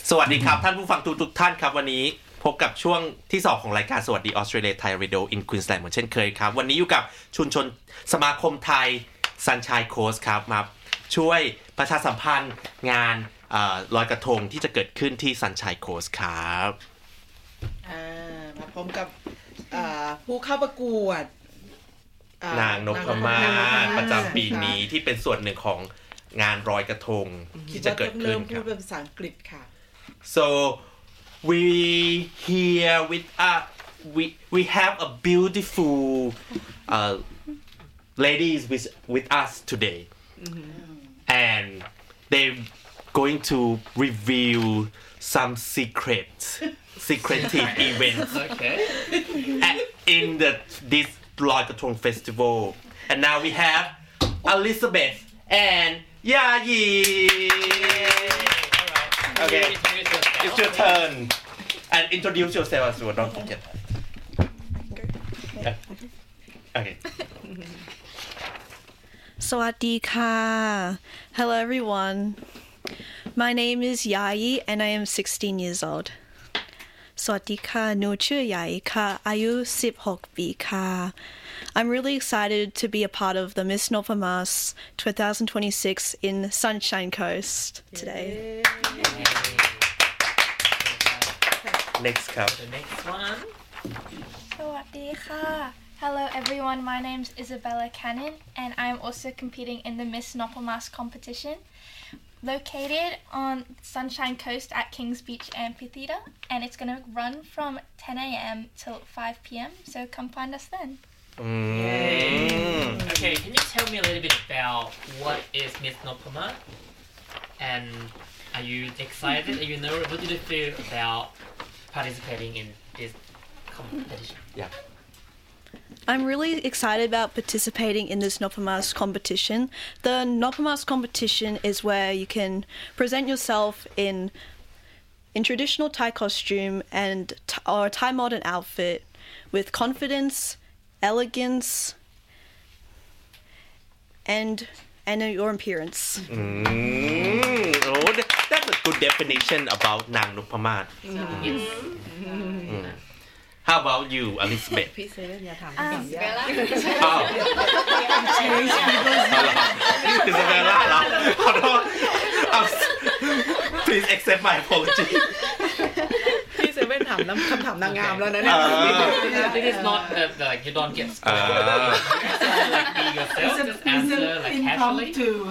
สวัสดีครับท่านผู้ฟังทุกท่านครับวันนี้พบกับช่วงที่2ของรายการสวัสดีออสเตรเลียไทยเรดิโออินควีนส์แลนด์เหมือนเช่นเคยครับวันนี้อยู่กับชุมชนสมาคมไทย Sunshine Coast ครับมาช่วยประชาสัมพันธ์งานลอยกระทงที่จะเกิดขึ้นที่ Sunshine Coast ครับมาพร้อมกับผู้เข้าประกวดนางนพมาศประจำปีนี้ที่เป็นส่วนหนึ่งของงานลอยกระทงที่จะเกิดขึ้นครับพูดเป็นภาษาอังกฤษค่ะ So we here with we have a beautiful ladies with us today and they going to reveal some secretive events in this Loi Krathong festival and now we have Elizabeth and Yayi okay it's your turn and introduce yourself as well don't forget okay สวัสดีค่ะ Hello everyone My name is Yayi and I am 16 years old สวัสดีค่ะหนูชื่อ Yayi ค่ะอายุ16 ปีค่ะ I'm really excited to be a part of the Miss Noppa Mas 2026 in Sunshine Coast today Next ครับ The next one สวัสดีค่ะ Hello everyone, my name's Isabella Cannon and I'm also competing in the Miss Noppa Mas competition located on Sunshine Coast at Kings Beach Amphitheatre and it's going to run from 10 a.m. till 5 p.m. so come find us then. Okay, can you tell me a little bit about what is Miss Noppa Mas and are you excited? Are you nervous? What do you feel about participating in this competition? Yeah. I'm really excited about participating in this Noppa Mas competition. The Noppa Mas competition is where you can present yourself in traditional Thai costume and or Thai modern outfit with confidence, elegance, and your appearance. Oh, that's a good definition about Nang Noppa Mas. How about you, Elizabeth? พี่เซเว่นอย่าถาม Oh. Isabella เหรอขอโทษ Please accept my apology. พี่เซเว่นถามคำถามนางงามแล้วนะ This is not like you don't get scored. Like be yourself, just answer like casually.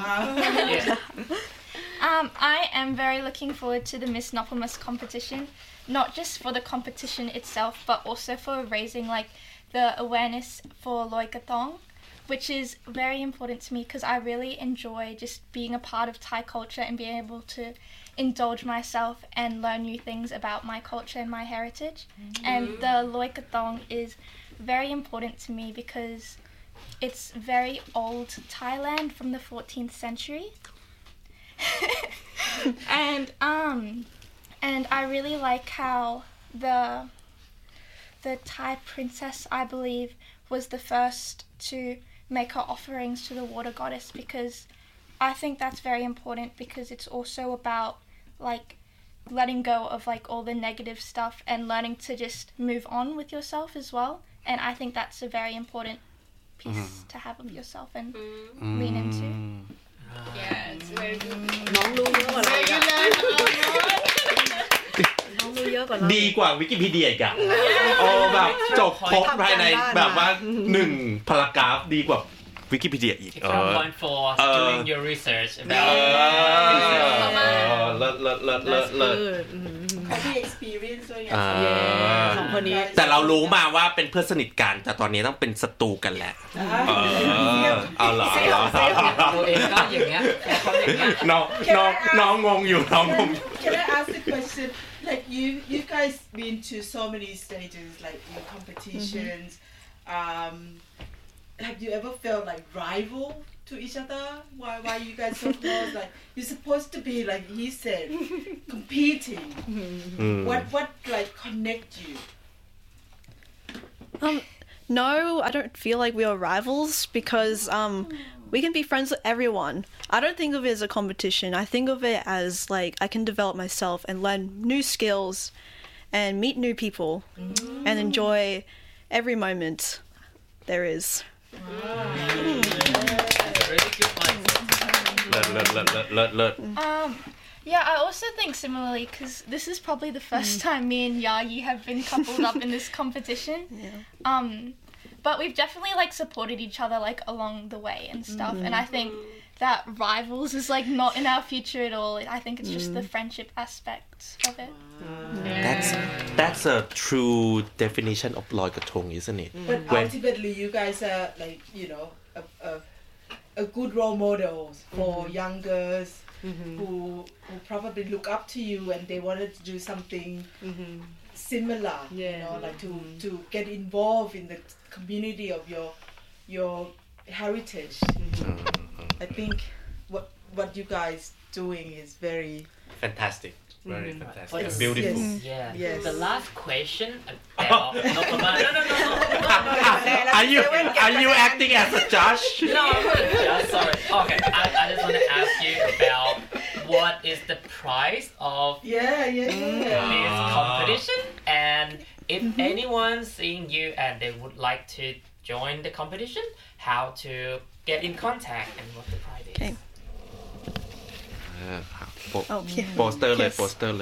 I am very looking forward to the Miss Noppa Mas competition, not just for the competition itself, but also for raising like the awareness for Loi Krathong, which is very important to me because I really enjoy just being a part of Thai culture and being able to indulge myself and learn new things about my culture and my heritage. And the Loi Krathong is very important to me because it's very old Thailand from the 14th century. And I really like how the Thai princess, I believe, was the first to make her offerings to the water goddess because I think that's very important because it's also about like letting go of like all the negative stuff and learning to just move on with yourself as well. And I think that's a very important piece to have of yourself and lean into. Yeah, it's very good. น้องรู้เยอะกว่าเราอีกน้องรู้เยอะกว่าเราดีกว่าวิกิพีเดียอีกอ่ะโอ้แบบจบครบภายในแบบว่า1พารากราฟดีกว่าวิกิพีเดียอีก Extra point for doing your research about เลิศเขามี experience ด้วยไงสองคนนี้แต่เรารู้มาว่าเป็นเพื่อนสนิทกันแต่ตอนนี้ต้องเป็นศัตรูกันแหละเอาเหรอตัวเองก็อย่างเงี้ยเขาอย่างเงี้ยน้องงงอยู่น้องงง Can I ask the question? Like you guys been to so many stages, like in competitions. Have you ever felt like rival to each other? Why you guys so close? Like you're supposed to be like he said, competing. What like connect you? No, I don't feel like we are rivals because we can be friends with everyone. I don't think of it as a competition. I think of it as like I can develop myself and learn new skills and meet new people and enjoy every moment there is. Really good mindset. Yeah, I also think similarly because this is probably the first time me and Yayi have been coupled up in this competition. But we've definitely like supported each other like along the way and stuff. And I think that rivals is like not in our future at all. I think it's just the friendship aspect of it. That's a true definition of ลอยกระทง isn't it? But ultimately, you guys are like a good role models for young girls who probably look up to you and they wanted to do something similar. Like to get involved in the community of your heritage. I think what you guys doing is very fantastic. Very fantastic. Yes. Beautiful. Yeah. Yes. The last question about Nopama. No. Are you acting as a judge? No, just sorry. Okay, I just want to ask you about what is the price of this competition, and if anyone seeing you and they would like to join the competition, how to get in contact and what the price is. Okay. โปสเตอร์เลย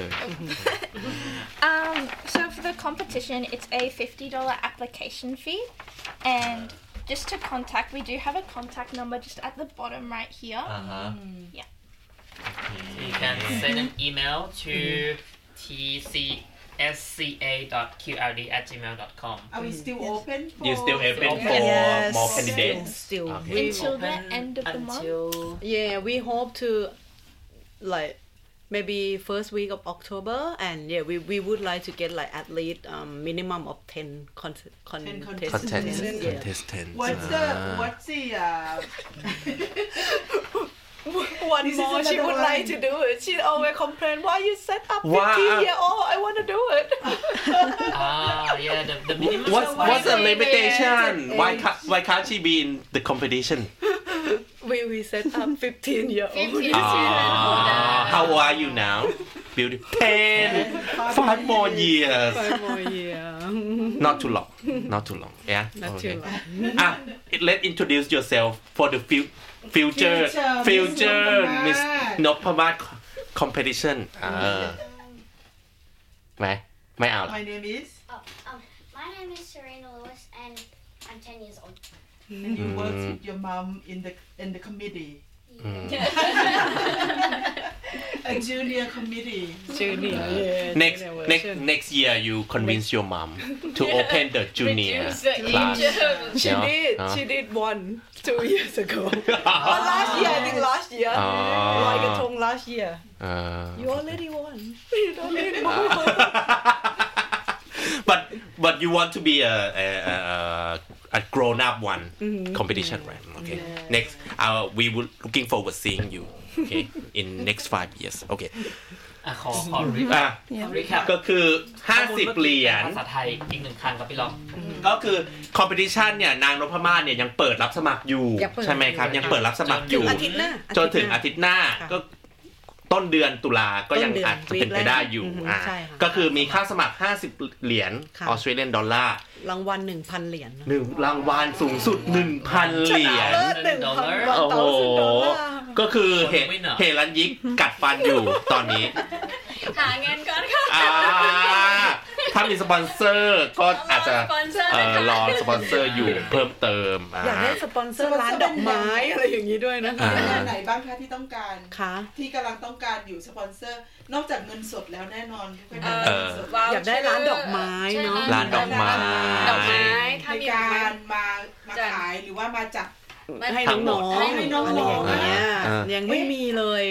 So for the competition, it's a $50 application fee, and just to contact, we do have a contact number just at the bottom right here. Yeah. You can send an email to tcsca.qrd@gmail.com. Are we still open? You still open for more candidates? Still, Until the end of the month. yeah, we hope to like maybe first week of October, and we would like to get like at least minimum of 10 contestants. Contestants. What's the One This is more she another would one. like to do it. She always complain, why you set up 15-year-old? I want to do it. The minimum. What's the limitation? Why can't she be in the competition? We set up 15-year-old. How old are you now? Beautiful. 5 more years. 5 more years. Not too long. Yeah. Not too long. Let's introduce yourself for the future Miss Nopama competition. ไม่เอา My name is My name is Serena Lewis and I'm 10 years old. and you work with your mom in the committee. A junior committee. Junior, Next year you convince your mom to open the junior class. She did 2 years ago. Last year, I think last year. ลอยกระทง last year. You already won. You don't need more. But you want to be a grown-up one competition, right? Okay. Next, we will looking forward seeing you. Okay, in next 5 years. Okay. ขอ recap ก็คือ50 เหรียญภาษาไทยอีก1ครั้งครับพี่ล็อกก็คือ competition เนี่ยนางนพมาศเนี่ยยังเปิดรับสมัครอยู่ใช่ไหมครับยังเปิดรับสมัครอยู่จนถึงอาทิตย์หน้าก็ต้นเดือนตุลาก็ยังอาจจะเป็นไปได้อยู่ก็คือมีค่าสมัคร50 เหรียญออสเตรเลียนดอลลาร์รางวัล 1,000 เหรียญรางวัลสูงสุด 1,000 เหรียญโอ้โหก็คือเฮลันยิกกัดฟันอยู่ตอนนี้หาเงินก่อนค่ะถ้ามีสปอนเซอร์ก็อาจจะรอสปอนเซอร์อยู่เพิ่มเติมอยากได้สปอนเซอร์ร้านดอกไม้อะไรอย่างนี้ด้วยนะคะไหนบ้างคะที่ต้องการค่ะที่กำลังต้องการอยู่สปอนเซอร์นอกจากเงินสดแล้วแน่นอนอยากได้ร้านดอกไม้เนาะร้านดอกไม้ในการมาขายหรือว่ามาจัดให้น้องๆอะไรอย่างเงี้ยยังไม่มีเลย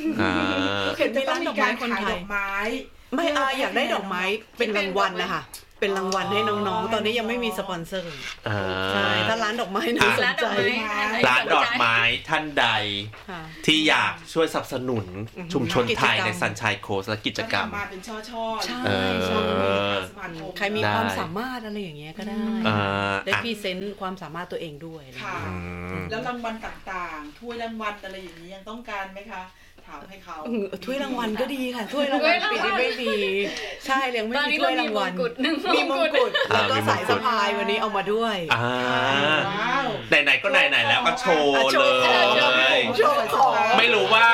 เห็นมีร้านดอกไม้คนไทยไม่อยากได้ดอกไม้เป็นรางวัลนะคะเป็นรางวัลให้น้องๆตอนนี้ยังไม่มีสปอนเซอร์ใช่ถ้าร้านดอกไม้น่าสนใจร้านดอกไม้ท่านใดที่อยากช่วยสนับสนุนชุมชนไทยในซันชัยโคสต์และกิจกรรมมาเป็นช่อๆใช่ใครมีความสามารถอะไรอย่างเงี้ยก็ได้ได้พรีเซนต์ความสามารถตัวเองด้วยค่ะแล้วรางวัลต่างๆถ้วยรางวัลอะไรอย่างนี้ยังต้องการไหมคะถามให้เขาถ้วยรางวัลก็ดีค่ะถ้วยรางวัลปีนี้ไม่มีใช่ยังไม่มีถ้วยรางวัลมีมงกุฎแล้วก็สายสะพายวันนี้เอามาด้วยไหนๆก็ไหนๆแล้วก็โชว์เลยไม่รู้ว่า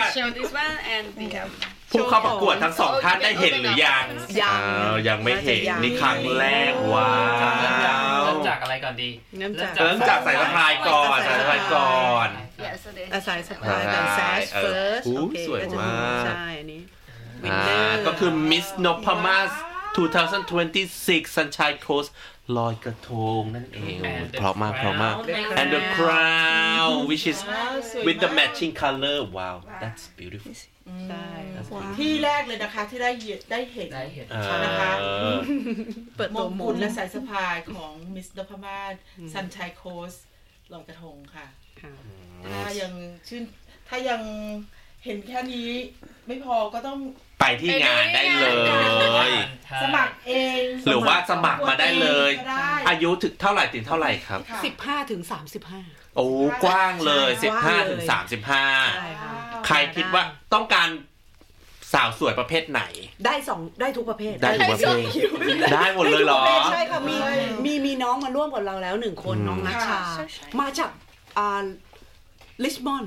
ผู้เข้าประกวดทั้งสองท่านได้เห็นหรือยังยังไม่เห็นนี่ครั้งแรกว้าวเริ่มจากอะไรก่อนดีเริ่มจากสายสะพายก่อนสายสะพายก่อนสายสะพายกัน Sash first สวยมากใช่อันนี้ก็คือ Miss Noppamas 2026 Sunshine Coast ลอยกระทงนั่นเองเพราะมาก and the crown which is with the matching color wow that's beautiful ที่แรกเลยนะคะที่ได้เห็นนะคะเปิดตัวมงและสายสะพายของ Miss Noppamas Sunshine Coast ลอยกระทงค่ะถ้ายังเห็นแค่นี้ไม่พอก็ต้องไปที่งานได้เลยสมัครเองหรือว่าสมัครมาได้เลยอายุถึงเท่าไหร่ถึงเท่าไหร่ครับ 15ถึง35 โอ้กว้างเลย15ถึง35ใครคิดว่าต้องการสาวสวยประเภทไหนได้ทุกประเภทได้ทุกประเภทได้หมดเลยเหรอใช่ค่ะมีน้องมาร่วมกับเราแล้ว1คนน้องนัชชามาจากลิสบอน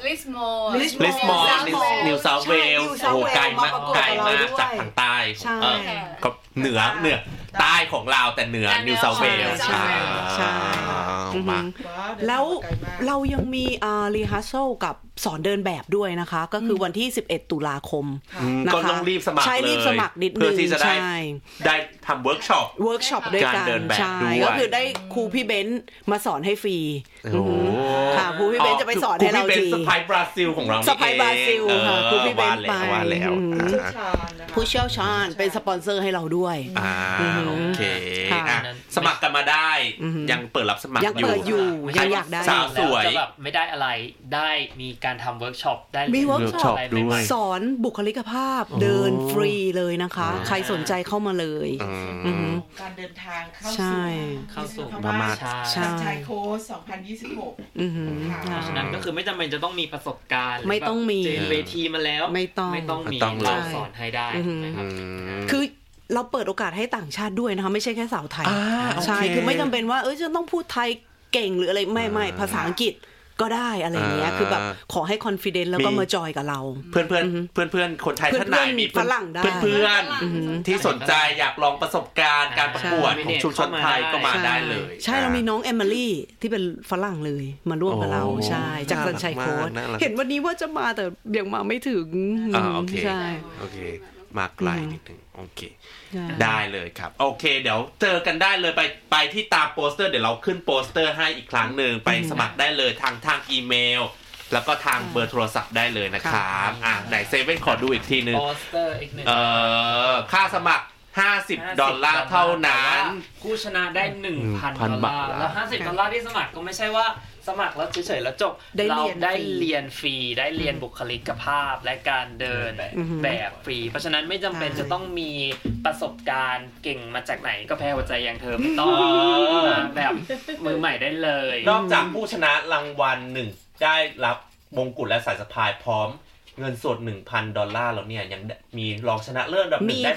นิวเซาท์เวลส์โอ้ไกลมากจากทางใต้ก็เหนือใต้ของเราแต่เหนือนิวเซาท์เวลส์ใช่แล้วเรายังมีรีฮัสเซิลกับสอนเดินแบบด้วยนะคะก็คือวันที่11ตุลาคมนะคะก็ต้องรีบสมัครเลยใช่รีบสมัครนิดนึงเพื่อที่จะได้ทำเวิร์กช็อปด้วยกันใช่ก็คือได้ครูพี่เบนซ์มาสอนให้ฟรีค่ะครูพี่เบนซ์จะไปสอนให้เราทีสไปบราซิลของเราสไปบราซิลค่ะครูพี่เบนซ์ไปผู้เชี่ยวชาญเป็นสปอนเซอร์ให้เราด้วยโอเคสมัครกันมาได้ยังเปิดรับสมัครอยู่ยังอยากได้สาวสวยแบบไม่ได้อะไรได้มีการทำเวิร์กช็อปได้มีเวิร์กช็อปด้วยสอนบุคลิกภาพเดินฟรีเลยนะคะใครสนใจเข้ามาเลยการเดินทางเข้าสู่ประมาณ Sunshine Coast 2026 เพราะฉะนั้นก็คือไม่จำเป็นจะต้องมีประสบการณ์ไม่ต้องมีเจนเวทีมาแล้วไม่ต้องมีเราสอนให้ได้นะครับคือเราเปิดโอกาสให้ต่างชาติด้วยนะคะไม่ใช่แค่สาวไทยใช่คือไม่จำเป็นว่าจะต้องพูดไทยเก่งหรืออะไรไม่ภาษาอังกฤษก็ได้อะไรเงี้ยคือแบบขอให้คอนฟิเดนซ์แล้วก็มาจอยกับเราเพื่อนคนไทยท่านไหนมีฝรั่งได้เพื่อนที่สนใจอยากลองประสบการณ์การประกวดของชุมชนไทยก็มาได้เลยใช่เรามีน้องเอมิลี่ที่เป็นฝรั่งเลยมาร่วมกับเราใช่จากซันชัยโค้ชเห็นวันนี้ว่าจะมาแต่ยังมาไม่ถึงใช่โอเคมาไกลนิดนึงโอเคได้เลยครับโอเคเดี๋ยวเจอกันได้เลยไปที่ตามโปสเตอร์เดี๋ยวเราขึ้นโปสเตอร์ให้อีกครั้งหนึ่งไปสมัครได้เลยทางอีเมลแล้วก็ทางเบอร์โทรศัพท์ได้เลยนะครับไหนเซเว่นขอดูอีกทีนึงโปสเตอร์อีกนึงค่าสมัคร$50เท่านั้นผู้ชนะได้$1,000แล้ว$50ที่สมัครก็ไม่ใช่ว่าสมัครแล้วเฉยๆแล้วจบเราได้เรียนฟรีได้เรียนบุคลิกภาพและการเดินแบบฟรีเพราะฉะนั้นไม่จำเป็นจะต้องมีประสบการณ์เก่งมาจากไหนก็แพ้หัวใจอย่างเธอไม่ต้องแบบมือใหม่ได้เลยนอกจากผู้ชนะรางวัล1ได้รับมงกุฎและสายสะพายพร้อมเงินสด$1,000แล้วเนี่ยยังมีรองชนะเลิศอันดับ1ได้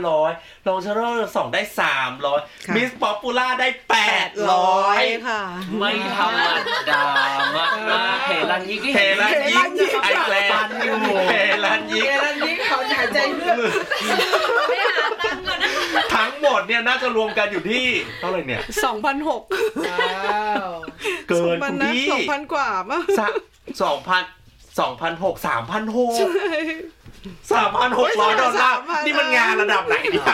500รองชนะเลิศ2ได้300มิสป๊อปปูล่าได้800 ค่ะไม่ธรรมดามากเฮลันยิกไอแลนด์เฮลันยิกเขาหายใจเลือดไม่หาตังค์ก่อนนะทั้งหมดเนี่ยน่าจะรวมกันอยู่ที่เท่าไหร่เนี่ย 2,600 ว้าวเกินคุณพี่ 2,000 กว่าป่ะ 2,600 $3,600นี่มันงานระดับไหนเนี่ย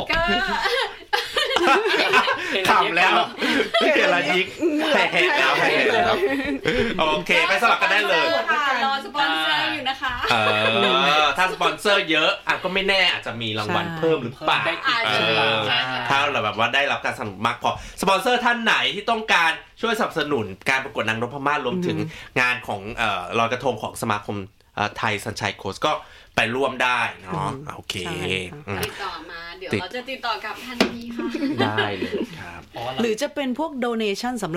ขำแล้วเฮลันยิกโอเคไปสมัครกันได้เลยรอสปอนเซอร์อยู่นะคะถ้าสปอนเซอร์เยอะก็ไม่แน่อาจจะมีรางวัลเพิ่มหรือเปล่าถ้าเราแบบว่าได้รับการสนับสนุนมากพอสปอนเซอร์ท่านไหนที่ต้องการช่วยสนับสนุนการประกวดนางนพมาศรวมถึงงานของลอยกระทงของสมาคมไทยซันชัยโค้ชก็ไปร่วมได้เนาะโอเคติดต่อมาเดี๋ยวเราจะติดต่อกับท่านนี้ค่ะได้เลยครับหรือจะเป็นพวก donation สำ